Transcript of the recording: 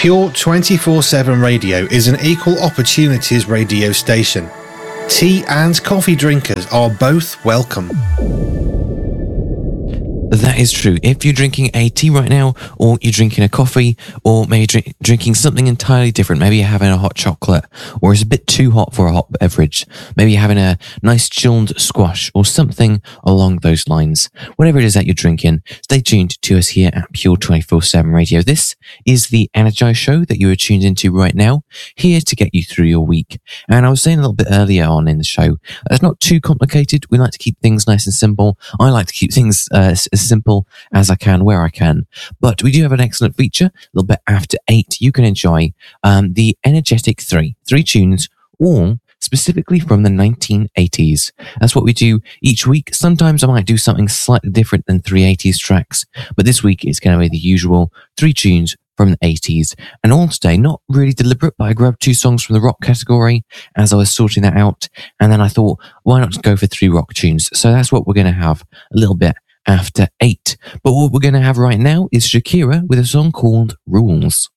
Pure 24/7 Radio is an equal opportunities radio station. Tea and coffee drinkers are both welcome. That is true. If you're drinking a tea right now, or you're drinking a coffee, or maybe drinking something entirely different, maybe you're having a hot chocolate, or it's a bit too hot for a hot beverage, maybe you're having a nice chilled squash, or something along those lines. Whatever it is that you're drinking, stay tuned to us here at Pure 24/7 Radio. This is the Energize Show that you are tuned into right now, here to get you through your week. And I was saying a little bit earlier on in the show, it's not too complicated. We like to keep things nice and simple. I like to keep things as simple as I can, where I can. But we do have an excellent feature, a little bit after 8. You can enjoy the Energetic 3 tunes, all specifically from the 1980s. That's what we do each week. Sometimes I might do something slightly different than 380s tracks, but this week it's going to be the usual 3 tunes from the 80s. And all today, not really deliberate, but I grabbed 2 songs from the rock category as I was sorting that out. And then I thought, why not go for 3 rock tunes? So that's what we're going to have a little bit after 8. But what we're going to have right now is Shakira with a song called Rules.